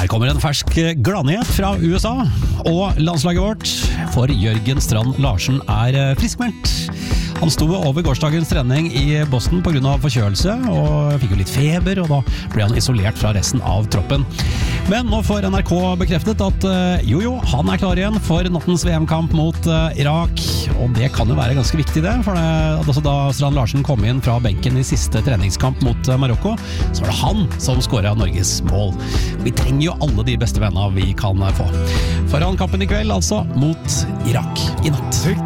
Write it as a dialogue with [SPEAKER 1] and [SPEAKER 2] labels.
[SPEAKER 1] Her kommer en fersk gladnyhet fra USA, og landslaget vårt for Jørgen Strand Larsen friskmeldt. Han sto over gårsdagens trening i Boston på grunn av forkjølelse, og fikk jo litt feber, og da ble han isolert fra resten av troppen. Men nå får NRK bekreftet at han klar igjen for nattens VM-kamp mot Irak, og det kan jo være ganske viktig det, for da Strand Larsen kom inn fra benken i siste treningskamp mot Marokko, så var det han som skåret Norges mål. Vi trenger jo alle de beste vennene vi kan få. Foran kampen i kveld, altså, mot Irak i natt.